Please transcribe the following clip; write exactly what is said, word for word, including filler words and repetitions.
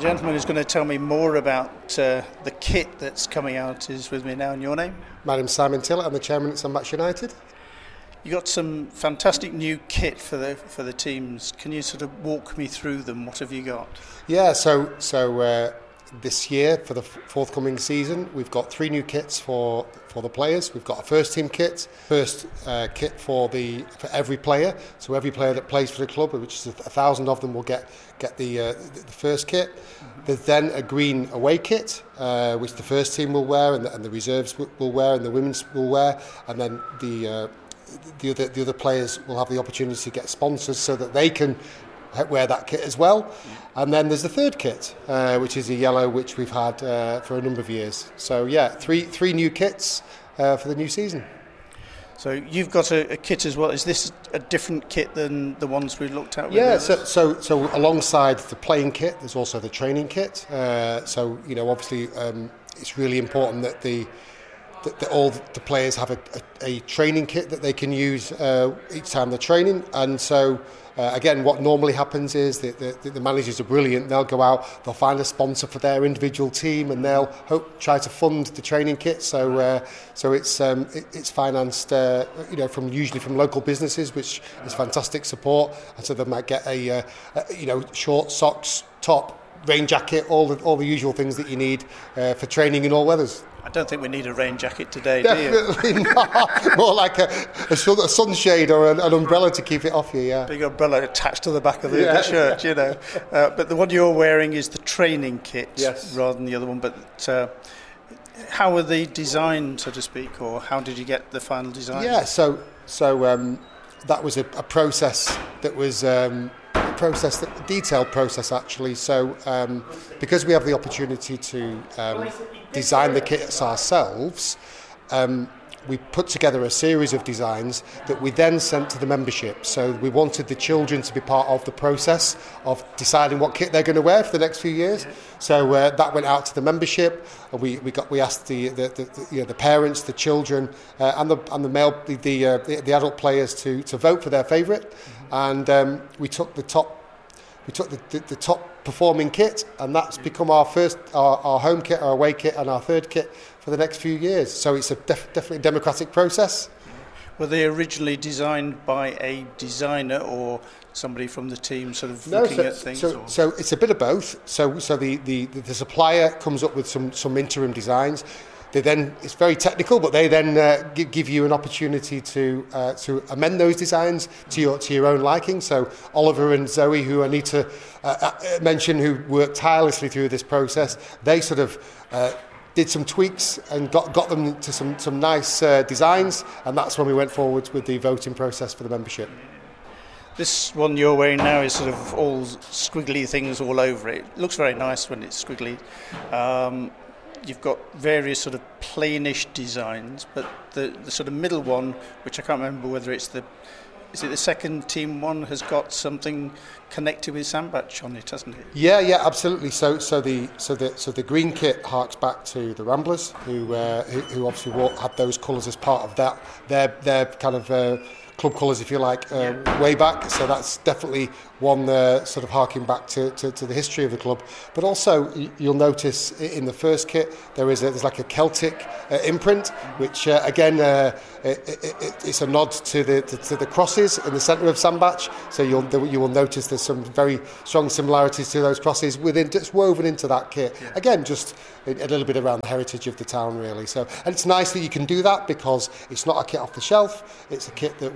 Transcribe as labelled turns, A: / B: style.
A: the gentleman who's going to tell me more about uh, the kit that's coming out is with me now. And your name?
B: My name's Simon Tillett. I'm the chairman at Sandbach United.
A: You got some fantastic new kit for the for the teams. Can you sort of walk me through them? What have you got?
B: Yeah, so so uh, this year for the forthcoming season, we've got three new kits for for the players. We've got a first team kit, first uh, kit for the for every player. So every player that plays for the club, which is a thousand of them, will get get the uh, the first kit. Mm-hmm. There's then a green away kit, uh, which the first team will wear, and the, and the reserves will, will wear, and the women's will wear, and then the uh, the other the other players will have the opportunity to get sponsors so that they can wear that kit as well. And then there's the third kit, uh, which is a yellow, which we've had uh, for a number of years. So yeah, three three new kits uh, for the new season.
A: So you've got a, a kit as well. Is this a different kit than the ones we looked at? With
B: yeah. So, so so alongside the playing kit, there's also the training kit. Uh, so you know, obviously, um, it's really important that the that, that all the players have a, a, a training kit that they can use uh, each time they're training. And so uh, again, what normally happens is that the, the managers are brilliant. They'll go out, they'll find a sponsor for their individual team, and they'll hope try to fund the training kit. So uh, so it's um, it, it's financed uh, you know from usually from local businesses, which is fantastic support. And so they might get a, uh, a you know short socks, top, rain jacket, all the all the usual things that you need uh, for training in all weathers.
A: I don't think we need a rain jacket today,
B: Definitely
A: do you?
B: not. More like a, a, sun, a sunshade or an, an umbrella to keep it off you, yeah.
A: Big umbrella attached to the back of the,
B: yeah.
A: the shirt, you know. Uh, but the one you're wearing is the training kit
B: yes.
A: rather than the other one. But uh, how were they designed, so to speak, or how did you get the final design?
B: Yeah, so so um, that was a, a process that was... Um, process, that, detailed process actually. So um, because we have the opportunity to um, design the kits ourselves, um, we put together a series of designs that we then sent to the membership. So we wanted the children to be part of the process of deciding what kit they're going to wear for the next few years. So uh, that went out to the membership, and we, we got we asked the the, the, the you know the parents, the children, uh, and the and the male the the, uh, the the adult players to to vote for their favourite, mm-hmm. and um, we took the top we took the, the, the top performing kit, and that's become our first our, our home kit, our away kit, and our third kit for the next few years. So it's a def- definitely a democratic process.
A: Were they originally designed by a designer or somebody from the team sort of
B: no,
A: looking
B: so,
A: at things?
B: So,
A: or?
B: so it's a bit of both. So so the, the, the supplier comes up with some, some interim designs. They then, it's very technical, but they then uh, give, give you an opportunity to uh, to amend those designs to your to your own liking. So Oliver and Zoe, who I need to uh, mention, who worked tirelessly through this process, they sort of uh, did some tweaks and got got them to some some nice uh, designs, and that's when we went forward with the voting process for the membership.
A: This one you're wearing now is sort of all squiggly things all over it. It looks very nice when it's squiggly. Um, You've got various sort of plainish designs, but the, the sort of middle one, which I can't remember whether it's the, is it the second team one, has got something connected with Sandbach on it, hasn't it?
B: Yeah, yeah, absolutely. So, so the so the so the green kit harks back to the Ramblers, who uh, who, who obviously wore, had those colours as part of that their their kind of. Uh, club colours, if you like, uh, yeah. way back. So that's definitely one uh, sort of harking back to, to, to the history of the club. But also, you'll notice in the first kit there is a, there's like a Celtic uh, imprint, which uh, again uh, it, it, it's a nod to the to, to the crosses in the centre of Sandbach. So you'll you will notice there's some very strong similarities to those crosses within, just woven into that kit. Yeah. Again, just a, a little bit around the heritage of the town, really. So, and it's nice that you can do that because it's not a kit off the shelf. It's a kit that